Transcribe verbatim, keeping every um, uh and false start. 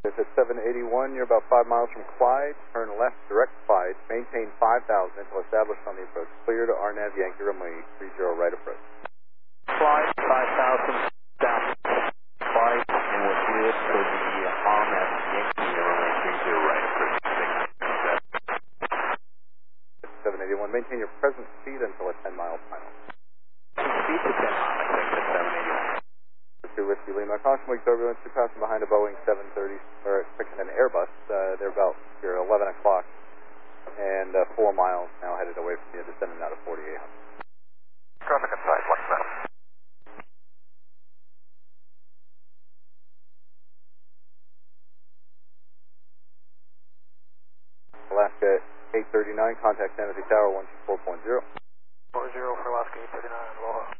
It's at seven eighty-one. You're about five miles from Clyde. Turn left, direct Clyde. Maintain five thousand until established on the approach. Clear to R NAV Yankee runway three zero right approach. Clyde, five thousand, down. Clyde, and we'll clear for the R NAV Yankee runway three zero right approach. seven eighty-one. Maintain your present speed until a ten mile final. Speed to ten miles, I think, at seven eighty-one. two Whiskey Lima. Caution wake turbulence. You're passing behind a Boeing seven thirty, or expecting an Airbus. Uh, they're about here eleven o'clock, and uh, four miles now headed away from you, descending out of forty-eight hundred. Traffic inside, one seven. Alaska eight thirty-nine. Contact San Jose Tower one two four point zero. four zero for Alaska eight thirty-nine. Aloha.